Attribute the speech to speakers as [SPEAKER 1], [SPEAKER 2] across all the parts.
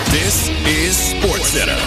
[SPEAKER 1] This is SportsCenter.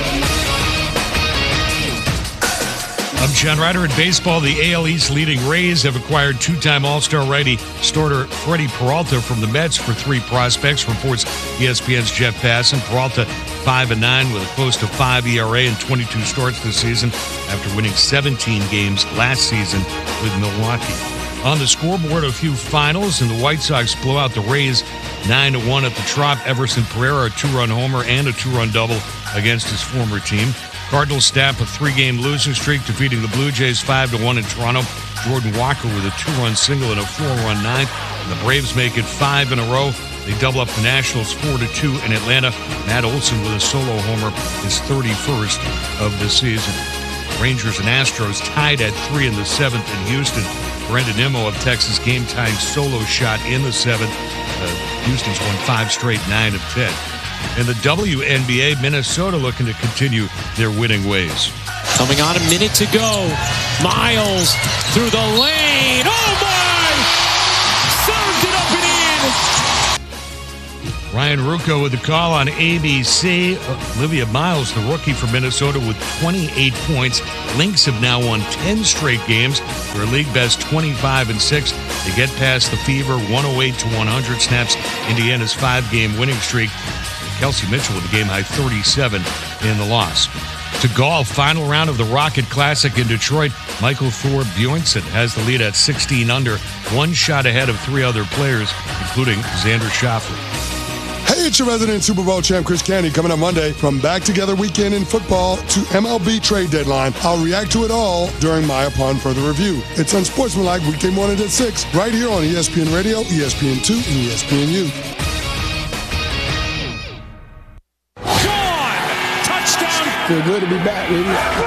[SPEAKER 2] I'm John Ryder. In baseball, the AL East leading Rays have acquired two-time All-Star righty starter Freddie Peralta from the Mets for 3 prospects, reports ESPN's Jeff Passan. Peralta 5-9 with a close to 5 ERA and 22 starts this season after winning 17 games last season with Milwaukee. On the scoreboard, a few finals, and the White Sox blow out the Rays 9-1 at the Trop. Everson Pereira, a 2-run homer and a 2-run double against his former team. Cardinals snap a 3-game losing streak, defeating the Blue Jays 5-1 in Toronto. Jordan Walker with a 2-run single and a 4-run ninth. And the Braves make it 5 in a row. They double up the Nationals 4-2 in Atlanta. Matt Olson with a solo homer, his 31st of the season. Rangers and Astros tied at 3 in the 7th in Houston. Brendan Nimmo of Texas game-tying solo shot in the 7th. Houston's won 5 straight, 9 of 10. In the WNBA, Minnesota looking to continue their winning ways.
[SPEAKER 3] Coming on, a minute to go. Miles through the lane. Oh, my! Served it up and in.
[SPEAKER 2] Ryan Ruocco with the call on ABC. Olivia Miles, the rookie from Minnesota, with 28 points. Lynx have now won 10 straight games. They're a league best 25-6. They get past the Fever 108-100, snaps Indiana's 5-game winning streak. Kelsey Mitchell with a game-high 37 in the loss. To golf, final round of the Rocket Classic in Detroit. Michael Thor Bjornsson has the lead at 16 under, 1 shot ahead of 3 other players, including Xander Schauffele.
[SPEAKER 4] Hey, it's your resident Super Bowl champ, Chris Canty, coming up Monday. From back-together weekend in football to MLB trade deadline, I'll react to it all during my Upon Further Review. It's Unsportsmanlike, weekday morning at 6, right here on ESPN Radio, ESPN2, and ESPNU.
[SPEAKER 5] Feel good to be back, baby.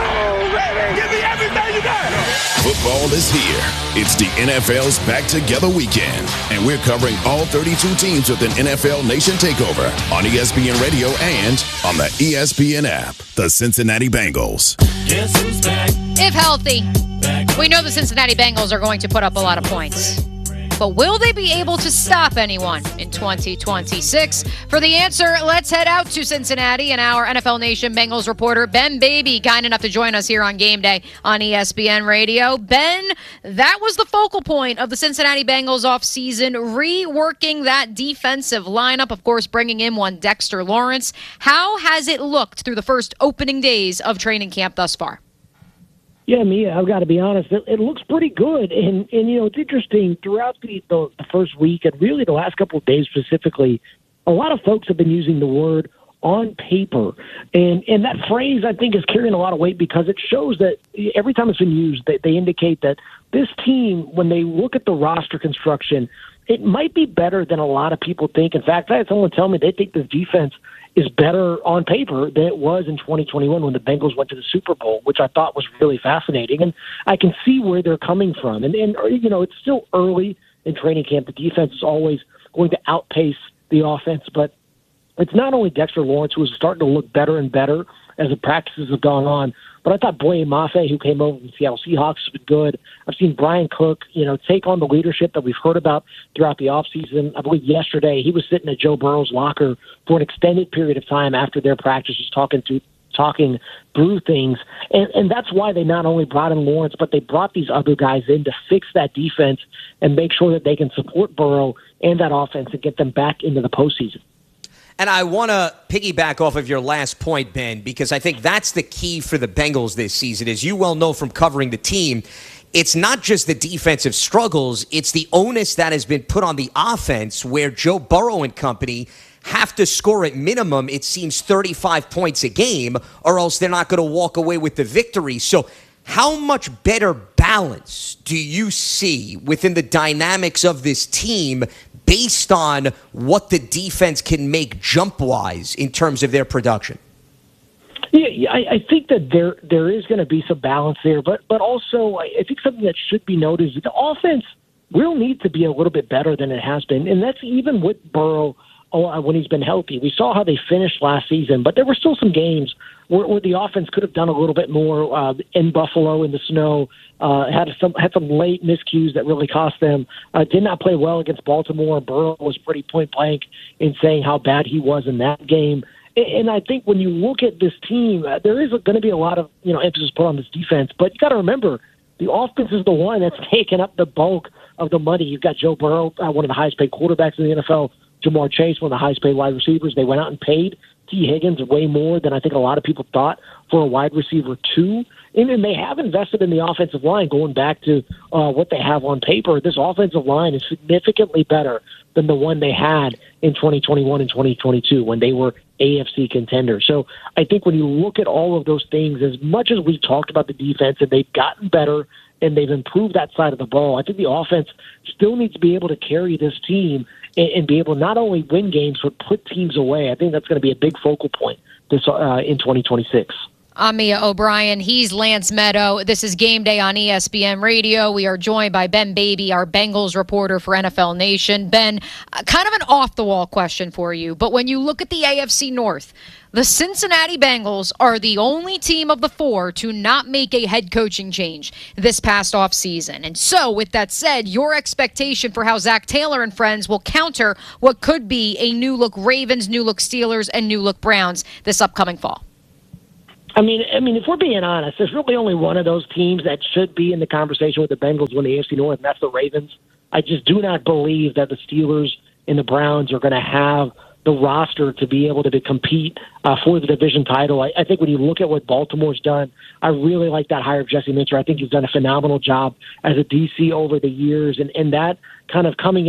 [SPEAKER 1] Give me everything you got. Football is here. It's the NFL's Back Together weekend, and we're covering all 32 teams with an NFL Nation takeover on ESPN Radio and on the ESPN app. The Cincinnati Bengals.
[SPEAKER 6] Guess who's back?
[SPEAKER 7] If healthy, we know the Cincinnati Bengals are going to put up a lot of points. But will they be able to stop anyone in 2026? For the answer, let's head out to Cincinnati and our NFL Nation Bengals reporter, Ben Baby, kind enough to join us here on Game Day on ESPN Radio. Ben, that was the focal point of the Cincinnati Bengals offseason, reworking that defensive lineup, of course, bringing in one Dexter Lawrence. How has it looked through the first opening days of training camp thus far?
[SPEAKER 5] Yeah, Mia, I've got to be honest. It looks pretty good. And you know, it's interesting. Throughout the first week and really the last couple of days specifically, a lot of folks have been using the word on paper. And that phrase, I think, is carrying a lot of weight because it shows that every time it's been used, they indicate that this team, when they look at the roster construction, it might be better than a lot of people think. In fact, I had someone tell me they think the defense is better on paper than it was in 2021 when the Bengals went to the Super Bowl, which I thought was really fascinating. And I can see where they're coming from. And you know, it's still early in training camp. The defense is always going to outpace the offense, but it's not only Dexter Lawrence who is starting to look better and better as the practices have gone on, but I thought Boye Mafe, who came over from the Seattle Seahawks, has been good. I've seen Brian Cook, take on the leadership that we've heard about throughout the offseason. I believe yesterday he was sitting at Joe Burrow's locker for an extended period of time after their practices, talking through things. And that's why they not only brought in Lawrence, but they brought these other guys in to fix that defense and make sure that they can support Burrow and that offense and get them back into the postseason.
[SPEAKER 8] And I want to piggyback off of your last point, Ben, because I think that's the key for the Bengals this season. As you well know from covering the team, it's not just the defensive struggles, it's the onus that has been put on the offense where Joe Burrow and company have to score at minimum, it seems, 35 points a game, or else they're not going to walk away with the victory. So how much better balance do you see within the dynamics of this team based on what the defense can make jump-wise in terms of their production?
[SPEAKER 5] Yeah, I think that there is going to be some balance there, but also I think something that should be noted is the offense will need to be a little bit better than it has been, and that's even with Burrow when he's been healthy. We saw how they finished last season, but there were still some games where the offense could have done a little bit more in Buffalo in the snow. Had some late miscues that really cost them. Did not play well against Baltimore. Burrow was pretty point blank in saying how bad he was in that game. And I think when you look at this team, there is going to be a lot of emphasis put on this defense. But you got to remember, the offense is the one that's taken up the bulk of the money. You've got Joe Burrow, one of the highest paid quarterbacks in the NFL, Jamar Chase, one of the highest paid wide receivers. They went out and paid T. Higgins way more than I think a lot of people thought for a wide receiver too. And they have invested in the offensive line, going back to what they have on paper. This offensive line is significantly better than the one they had in 2021 and 2022 when they were AFC contenders. So I think when you look at all of those things, as much as we've talked about the defense and they've gotten better and they've improved that side of the ball, I think the offense still needs to be able to carry this team and be able to not only win games but put teams away. I think that's going to be a big focal point this in 2026.
[SPEAKER 7] I'm Mia O'Brien. He's Lance Meadow. This is Game Day on ESPN Radio. We are joined by Ben Baby, our Bengals reporter for NFL Nation. Ben, kind of an off-the-wall question for you, but when you look at the AFC North, the Cincinnati Bengals are the only team of the four to not make a head coaching change this past offseason. And so, with that said, your expectation for how Zach Taylor and friends will counter what could be a new-look Ravens, new-look Steelers, and new-look Browns this upcoming fall?
[SPEAKER 5] I mean, if we're being honest, there's really only one of those teams that should be in the conversation with the Bengals win the AFC North, and that's the Ravens. I just do not believe that the Steelers and the Browns are going to have the roster to be able to compete for the division title. I think when you look at what Baltimore's done, I really like that hire of Jesse Minter. I think he's done a phenomenal job as a DC over the years, and that kind of coming